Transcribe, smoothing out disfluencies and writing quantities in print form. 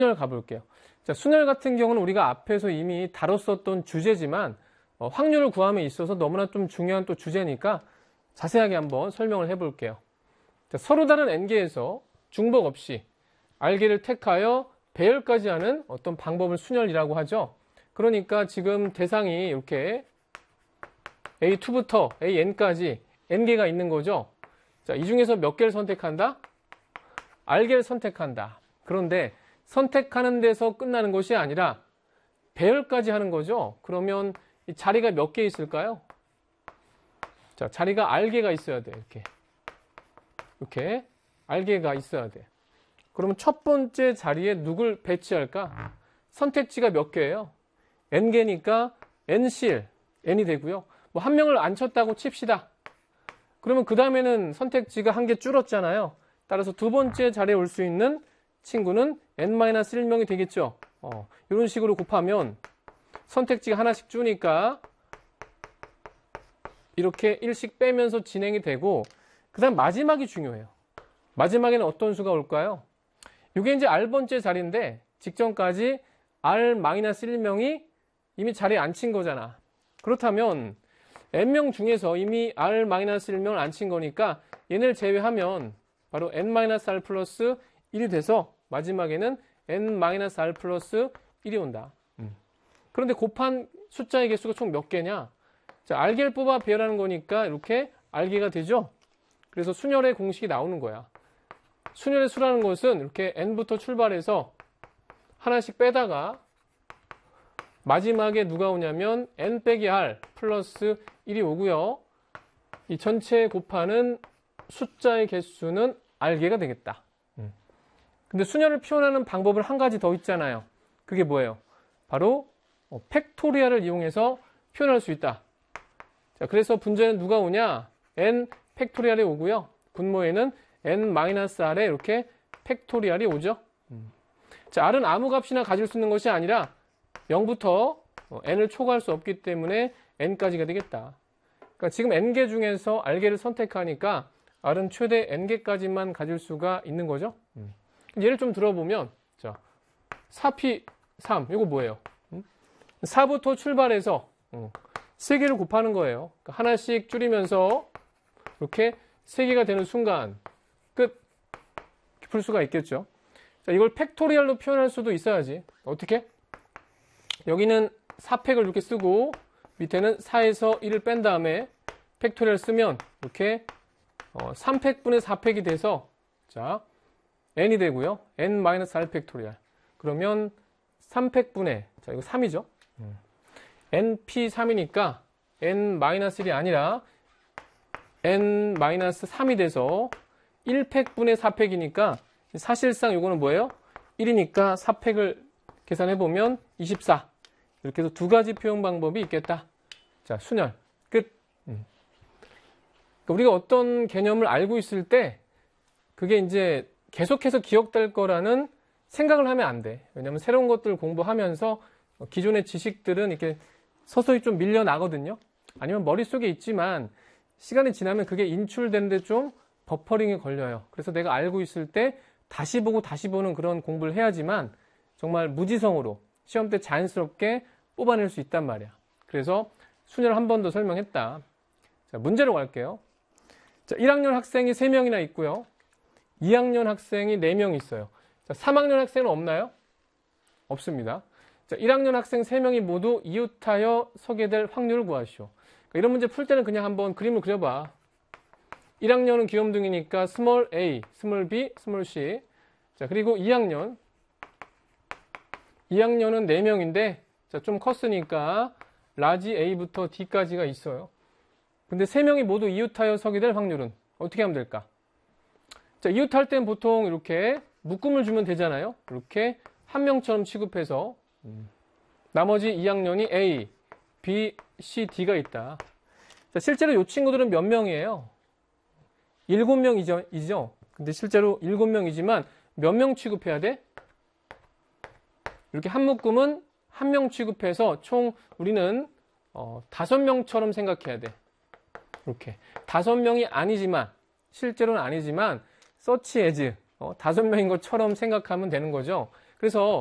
순열 가볼게요. 자, 순열 같은 경우는 우리가 앞에서 이미 다뤘었던 주제지만 확률을 구함에 있어서 너무나 좀 중요한 또 주제니까 자세하게 한번 설명을 해볼게요. 자, 서로 다른 n개에서 중복 없이 r개를 택하여 배열까지 하는 어떤 방법을 순열이라고 하죠. 그러니까 지금 대상이 이렇게 A2부터 AN까지 n개가 있는 거죠. 자, 이 중에서 몇 개를 선택한다? r개를 선택한다. 그런데 선택하는 데서 끝나는 것이 아니라 배열까지 하는 거죠. 그러면 이 자리가 몇 개 있을까요? 자, 자리가 r개가 있어야 돼. 이렇게 r개가 있어야 돼. 그러면 첫 번째 자리에 누굴 배치할까? 선택지가 몇 개예요? n개니까 nCl, n이 되고요. 뭐 한 명을 안 쳤다고 칩시다. 그러면 그 다음에는 선택지가 한 개 줄었잖아요. 따라서 두 번째 자리에 올 수 있는 친구는 n-1명이 되겠죠. 이런 식으로 곱하면 선택지가 하나씩 주니까 이렇게 1씩 빼면서 진행이 되고, 그 다음 마지막이 중요해요. 마지막에는 어떤 수가 올까요? 이게 이제 r번째 자리인데 직전까지 r-1명이 이미 자리에 앉힌 거잖아. 그렇다면 n명 중에서 이미 r-1명을 앉힌 거니까 얘네를 제외하면 바로 n-r 플러스 1이 돼서 마지막에는 n-r 플러스 1이 온다. 그런데 곱한 숫자의 개수가 총 몇 개냐? 자, r개를 뽑아 배열하는 거니까 이렇게 r개가 되죠? 그래서 순열의 공식이 나오는 거야. 순열의 수라는 것은 이렇게 n부터 출발해서 하나씩 빼다가 마지막에 누가 오냐면 n 빼기 r 플러스 1이 오고요. 이 전체 곱하는 숫자의 개수는 r개가 되겠다. 근데 순열을 표현하는 방법을 한 가지 더 있잖아요. 그게 뭐예요? 바로 팩토리얼을 이용해서 표현할 수 있다. 자, 그래서 분자에는 누가 오냐? n 팩토리얼이 오고요. 분모에는 n-r에 이렇게 팩토리얼이 오죠. 자, r은 아무 값이나 가질 수 있는 것이 아니라 0부터 n을 초과할 수 없기 때문에 n까지가 되겠다. 그러니까 지금 n개 중에서 r개를 선택하니까 r은 최대 n개까지만 가질 수가 있는 거죠. 예를 좀 들어보면, 자, 4p3 이거 뭐예요? 4부터 출발해서 3개를 곱하는 거예요. 그러니까 하나씩 줄이면서 이렇게 3개가 되는 순간 끝. 풀 수가 있겠죠. 자, 이걸 팩토리얼로 표현할 수도 있어야지. 어떻게? 여기는 4팩을 이렇게 쓰고 밑에는 4에서 1을 뺀 다음에 팩토리얼 쓰면 이렇게 3팩분의 4팩이 돼서, 자, n이 되고요. n-r 팩토리얼. 그러면 3팩분의, 자, 이거 3이죠. np3이니까 n-1이 아니라 n-3이 돼서 1팩분의 4팩이니까 사실상 이거는 뭐예요? 1이니까 4팩을 계산해보면 24. 이렇게 해서 두 가지 표현 방법이 있겠다. 자, 순열. 끝. 그러니까 우리가 어떤 개념을 알고 있을 때 그게 이제 계속해서 기억될 거라는 생각을 하면 안 돼. 왜냐면 새로운 것들을 공부하면서 기존의 지식들은 이렇게 서서히 좀 밀려나거든요. 아니면 머릿속에 있지만 시간이 지나면 그게 인출되는데 좀 버퍼링이 걸려요. 그래서 내가 알고 있을 때 다시 보고 다시 보는 그런 공부를 해야지만 정말 무지성으로 시험 때 자연스럽게 뽑아낼 수 있단 말이야. 그래서 순열 한 번 더 설명했다. 자, 문제로 갈게요. 자, 1학년 학생이 3명이나 있고요. 2학년 학생이 4명 있어요. 자, 3학년 학생은 없나요? 없습니다. 자, 1학년 학생 3명이 모두 이웃하여 서게 될 확률을 구하시오. 그러니까 이런 문제 풀 때는 그냥 한번 그림을 그려봐. 1학년은 귀염둥이니까 스몰 a, 스몰 b, 스몰 c. 자, 그리고 2학년은 4명인데, 자, 좀 컸으니까 라지 a부터 d까지가 있어요. 근데 3명이 모두 이웃하여 서게 될 확률은 어떻게 하면 될까? 자, 이웃할 땐 보통 이렇게 묶음을 주면 되잖아요. 이렇게 한 명처럼 취급해서 나머지 2학년이 A, B, C, D가 있다. 자, 실제로 이 친구들은 몇 명이에요? 7명이죠. 근데 실제로 7명이지만 몇 명 취급해야 돼? 이렇게 한 묶음은 한 명 취급해서 총 우리는 5명처럼 생각해야 돼. 이렇게 5명이 아니지만, 실제로는 아니지만 such as 5명인 것처럼 생각하면 되는 거죠. 그래서